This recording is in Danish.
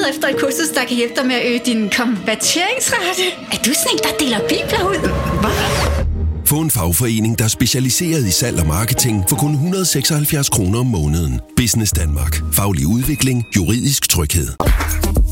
efter et kursus, der kan hjælpe dig med at øge din konverteringsrate. Er du sådan en, der deler bibler ud? Hvad? Få en fagforening, der er specialiseret i salg og marketing for kun 176 kroner om måneden. Business Danmark. Faglig udvikling. Juridisk tryghed.